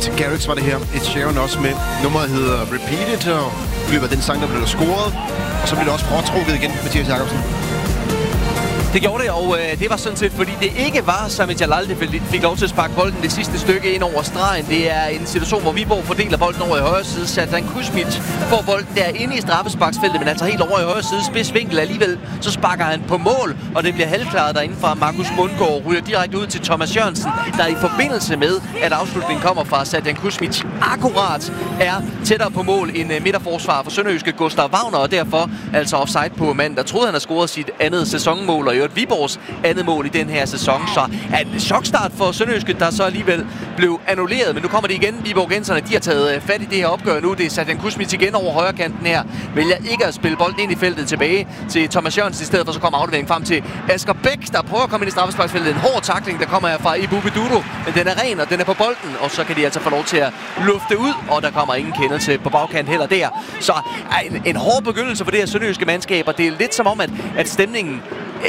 Martin Garrix var det her. Ed Sheeran også med. Nummeret hedder Repeat It, og i løbet af den sang, der blev der scoret. Og så blev det også foretrukket igen, Mathias Jakobsen. Det gjorde det, og det var sådan set, fordi det ikke var Sami Jalal, der fik lov til at sparke bolden det sidste stykke ind over stregen. Det er en situation, hvor Viborg fordeler bolden over i højre side. Serdan Kuzmic får bolden der inde i straffesparksfeltet, men altså helt over i højre side. Spidsvinkel alligevel, så sparker han på mål, og det bliver halvklaret derinde fra Markus Mundgaard. Ryger direkte ud til Thomas Jørgensen, der i forbindelse med, at afslutningen kommer fra Serdan Kuzmic, akkurat er tættere på mål end midterforsvar for sønderjyske Gustav Wagner, og derfor altså offside på manden, der troede, han havde scoret sit andet sæsonmål, og Viborgs andet mål i den her sæson. Så er en chokstart for sønderjyske, der så alligevel blev annulleret. Men nu kommer de igen, Viborgenserne. De har taget fat i det her opgør nu. Det er Serdan Kuzmic igen over højre kanten her. Vælger ikke at spille bolden ind i feltet tilbage til Thomas Jørgensen. I stedet for så kommer afleveringen frem til Asger Bæk, der prøver at komme ind i straffesparksfeltet. En hård tackling, der kommer her fra Ibu Bedudo. Men den er ren, og den er på bolden. Og så kan de altså få lov til at lufte ud. Og der kommer ingen kendelse på bagkant heller der. Så en hård begyndelse for det her sønderjyske mandskab. Og det er lidt som om, at stemningen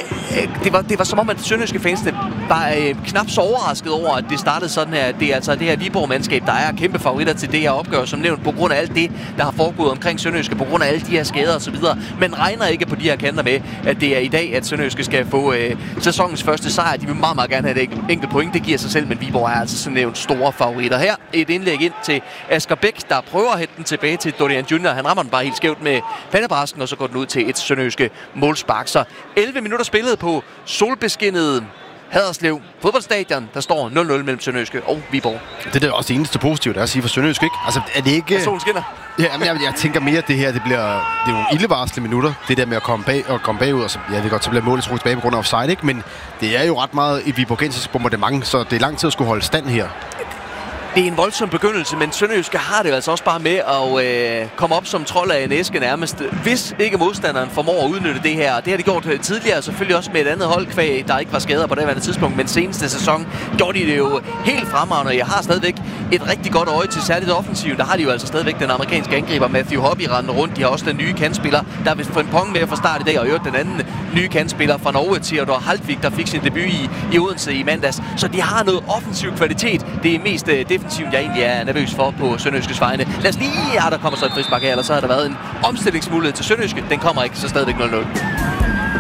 det var som om, at sønderjyske fansene var knap så overrasket over, at det startede sådan her. Det er altså det her Viborg-mandskab, der er kæmpe favoritter til det her opgør, som nævnt, på grund af alt det, der har foregået omkring sønderjyske, på grund af alle de her skader osv. Men regner ikke på de her kanter med, at det er i dag, at sønderjyske skal få sæsonens første sejr. De vil meget, meget gerne have et enkelt point. Det giver sig selv, men Viborg er altså sådan nævnt store favoritter. Her et indlæg ind til Asger Bæk, der prøver at hætte den tilbage til Dorian Junior. Han rammer den bare helt skævt med pandebrasken, og så går den ud til et sønderjyske målspark. Så 11 minutter spillet på solbeskinnet Haderslev fodboldstadion. Der står 0-0 mellem sønderjyske og Viborg. Det er da også det eneste positive, der er at sige for sønderjyske, ikke? Altså, er det ikke... Ja, solen skinner. Ja, men jeg tænker mere, at det her, det er jo ildevarslede minutter. Det der med at komme bagud, og så, ja, det godt, så bliver målet trukket tilbage på grund af offside, ikke? Men det er jo ret meget i Viborgensisk bombardement, så det er lang tid at skulle holde stand her. Det er en voldsom begyndelse, men sønderjyske har det altså også bare med at komme op som trold af en æske nærmest, hvis ikke modstanderen formår at udnytte det her. Det har de gjort tidligere, selvfølgelig også med et andet hold, kvæg, der ikke var skader på det tidspunkt, men seneste sæson gjorde de det jo helt fremragende. Jeg har stadigvæk et rigtig godt øje til særligt offensiven. Der har de jo altså stadigvæk den amerikanske angriber Matthew Hobby rendende rundt. De har også den nye kantspiller, der vil få en pong med fra start i dag, og den anden nye kantspiller fra Norge, Theodor Haltvik, der fik sin debut i Odense i mandags. Så de har noget offensiv kvalitet. Det er mest defensivt, jeg egentlig er nervøs for på sønderjyskes vegne. Lad os lige, der kommer så et frispark her, eller så har der været en omstillingsmulighed til sønderjyske. Den kommer ikke, så stadigvæk 0-0.